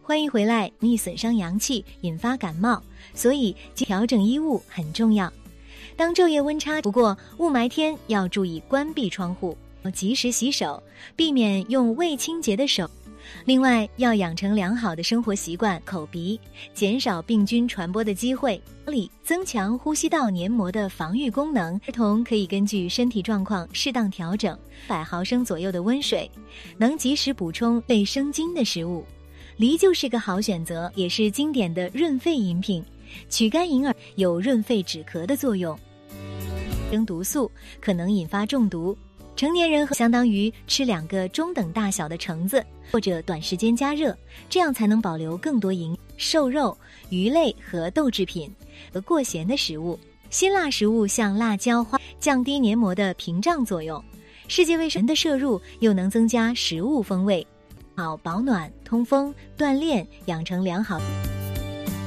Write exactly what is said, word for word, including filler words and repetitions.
欢迎回来，易损伤阳气，引发感冒，所以调整衣物很重要。当昼夜温差，不过雾霾天要注意关闭窗户，及时洗手，避免用未清洁的手。另外，要养成良好的生活习惯，口鼻，减少病菌传播的机会，增强呼吸道黏膜的防御功能。儿童可以根据身体状况适当调整，百毫升左右的温水，能及时补充类生津的食物。梨就是个好选择，也是经典的润肺饮品，曲甘银耳，有润肺止咳的作用。生毒素可能引发中毒。成年人相当于吃两个中等大小的橙子，或者短时间加热，这样才能保留更多营养。瘦肉、鱼类和豆制品和过咸的食物，辛辣食物像辣椒花，降低黏膜的屏障作用。世界卫生的摄入又能增加食物风味，好保暖、通风、锻炼，养成良好。